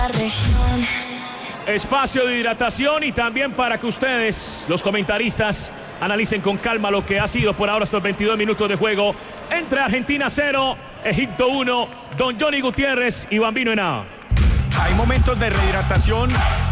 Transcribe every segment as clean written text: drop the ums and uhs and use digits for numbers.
Espacio de hidratación y también para que ustedes, los comentaristas, analicen con calma lo que ha sido por ahora estos 22 minutos de juego entre Argentina 0, Egipto 1, don Johnny Gutiérrez y Bambino Henao. Hay momentos de rehidratación.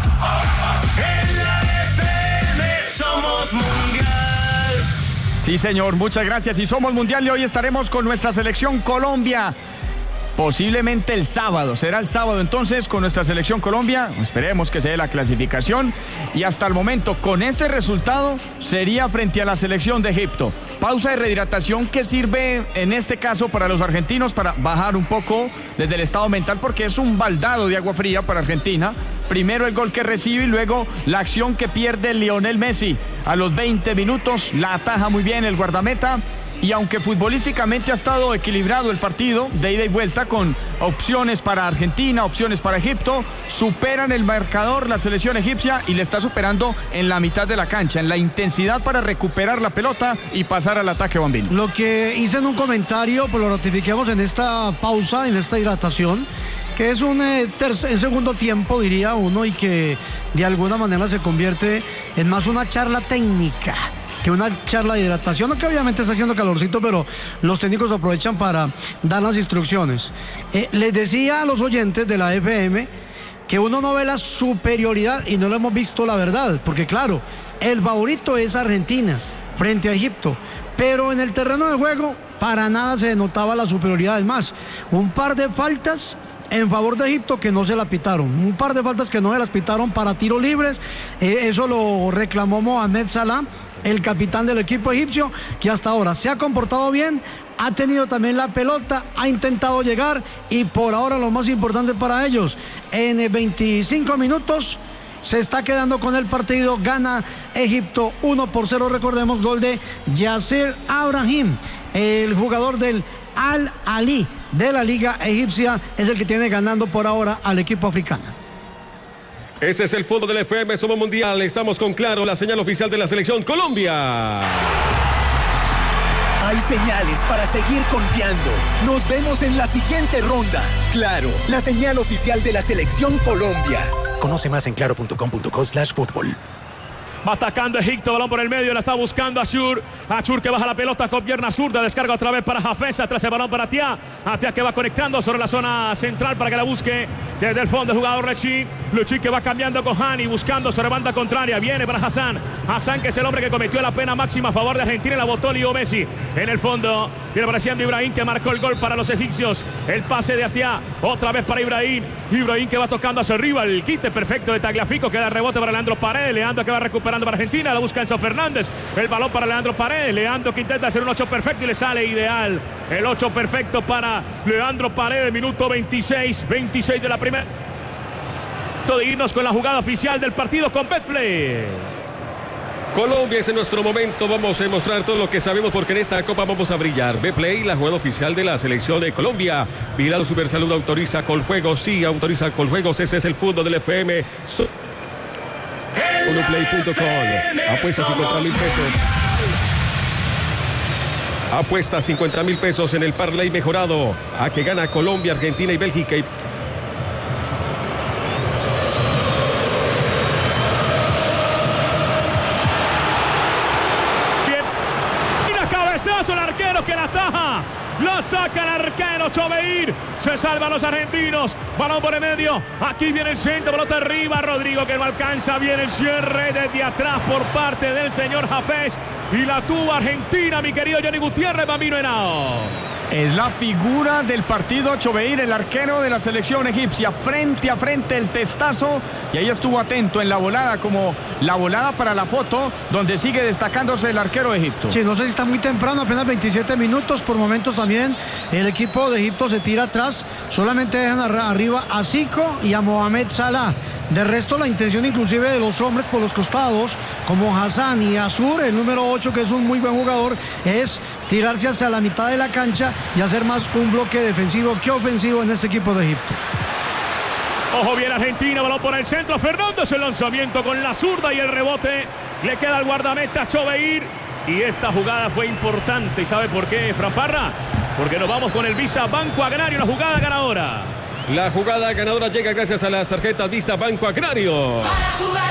En la FM somos mundial. Sí, señor, muchas gracias. Y somos mundial y hoy estaremos con nuestra selección Colombia. Posiblemente el sábado, será el sábado entonces con nuestra selección Colombia, esperemos que se dé la clasificación y hasta el momento con este resultado sería frente a la selección de Egipto. Pausa de rehidratación que sirve en este caso para los argentinos para bajar un poco desde el estado mental porque es un baldado de agua fría para Argentina. Primero el gol que recibe y luego la acción que pierde Lionel Messi a los 20 minutos, la ataja muy bien el guardameta. Y aunque futbolísticamente ha estado equilibrado el partido de ida y vuelta con opciones para Argentina, opciones para Egipto, superan el marcador la selección egipcia y le está superando en la mitad de la cancha, en la intensidad para recuperar la pelota y pasar al ataque, Bambino. Lo que hice en un comentario, pues lo ratifiquemos en esta pausa, en esta hidratación, que es un segundo tiempo, diría uno, y que de alguna manera se convierte en más una charla técnica que una charla de hidratación, que obviamente está haciendo calorcito, pero los técnicos aprovechan para dar las instrucciones. Les decía a los oyentes de la FM que uno no ve la superioridad y no lo hemos visto, la verdad, porque claro, el favorito es Argentina frente a Egipto, pero en el terreno de juego para nada se denotaba la superioridad. Es más, un par de faltas en favor de Egipto que no se la pitaron, un par de faltas que no se las pitaron para tiros libres, eso lo reclamó Mohamed Salah, el capitán del equipo egipcio, que hasta ahora se ha comportado bien, ha tenido también la pelota, ha intentado llegar y por ahora lo más importante para ellos, en 25 minutos se está quedando con el partido, gana Egipto 1-0, recordemos, gol de Yasser Abraham, el jugador del Al-Ali de la liga egipcia, es el que tiene ganando por ahora al equipo africano. Ese es el fútbol del FM, somos mundial, estamos con Claro, la señal oficial de la selección Colombia. Hay señales para seguir confiando. Nos vemos en la siguiente ronda. Claro, la señal oficial de la selección Colombia. Conoce más en claro.com.co/fútbol. Va atacando Egipto, balón por el medio, la está buscando Ashur que baja la pelota con pierna zurda, descarga otra vez para Hafez, atrás el balón para Atia que va conectando sobre la zona central para que la busque desde el fondo el jugador Lechi que va cambiando con Hani, buscando sobre banda contraria, viene para Hassan que es el hombre que cometió la pena máxima a favor de Argentina y la botó Leo Messi, en el fondo viene apareciendo Ibrahim que marcó el gol para los egipcios, el pase de Atia, otra vez para Ibrahim que va tocando hacia arriba, el quite perfecto de Tagliafico, queda rebote para Leandro Paredes, Leandro que va a recuperar para Argentina, la busca Enzo Fernández, el balón para Leandro Paredes, Leandro que intenta hacer un 8 perfecto y le sale ideal, el 8 perfecto para Leandro Paredes, minuto 26 de la primera, de irnos con la jugada oficial del partido con Betplay. Colombia es en nuestro momento, vamos a demostrar todo lo que sabemos porque en esta copa vamos a brillar. Betplay, la jugada oficial de la selección de Colombia. Vigilado Supersalud, autoriza Coljuegos, sí, autoriza Coljuegos, ese es el fútbol del FM. Unoplay.com. Apuesta 50,000 pesos. Apuesta 50,000 pesos en el parlay mejorado. A que gana Colombia, Argentina y Bélgica. Bien. Mira cabezazo el arquero que la ataja. La saca el arquero Choveir. Se salvan los argentinos. Balón por el medio. Aquí viene el centro. Pelota arriba. Rodrigo que no alcanza. Viene el cierre desde atrás por parte del señor Hafez. Y la tuvo Argentina, mi querido Johnny Gutiérrez, Bambino Henao. Es la figura del partido Choveir, el arquero de la selección egipcia. Frente a frente el testazo. Y ahí estuvo atento en la volada, como la volada para la foto, donde sigue destacándose el arquero de Egipto. Sí, no sé si está muy temprano, apenas 27 minutos. Por momentos también el equipo de Egipto se tira atrás. Solamente dejan arriba a Zico y a Mohamed Salah. De resto, la intención inclusive de los hombres por los costados, como Hassan y Azur, el número 8, que es un muy buen jugador, es tirarse hacia la mitad de la cancha y hacer más un bloque defensivo que ofensivo en este equipo de Egipto. Ojo bien Argentina, balón por el centro, Fernández, el lanzamiento con la zurda y el rebote le queda al guardameta Choveir. Y esta jugada fue importante, ¿y sabe por qué, Fran Parra? Porque nos vamos con el Visa Banco Agrario, la jugada ganadora. La jugada ganadora llega gracias a las tarjetas Visa Banco Agrario.